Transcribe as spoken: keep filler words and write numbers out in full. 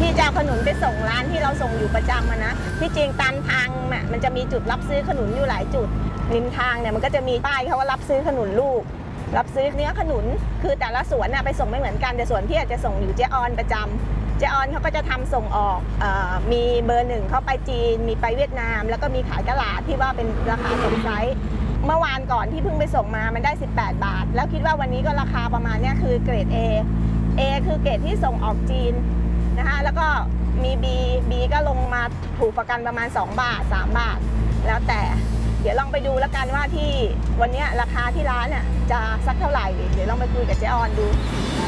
จะเอาขนุนไปส่งร้านที่เราส่งอยู่ประจำนะที่จริงตามทางมันจะมีจุดรับซื้อขนุนอยู่หลายจุดริมทางเนี่ยมันก็จะมีป้ายเขาว่ารับซื้อขนุนลูกรับซื้อเนื้อขนุนคือแต่ละสวนไปส่งไม่เหมือนกันแต่สวนที่อาจจะส่งอยู่เจ๊ออนประจำเจ๊ออนเขาก็จะทำส่งออกเอ่อมีเบอร์หนึ่งเขาไปจีนมีไปเวียดนามแล้วก็มีขายตลาดที่ว่าเป็นราคาส่งไซส์เมื่อวานก่อนที่เพิ่งไปส่งมามันได้สิบแปดบาทแล้วคิดว่าวันนี้ก็ราคาประมาณนี้คือเกรด A A คือเกรดที่ส่งออกจีนนะคะแล้วก็มี B B ก็ลงมาถูกประกันประมาณสองบาทสามบาทแล้วแต่เดี๋ยวลองไปดูแล้วกันว่าที่วันนี้ราคาที่ร้านน่ะจะสักเท่าไหร่เดี๋ยวลองไปคุยกับเจ๊ออนดู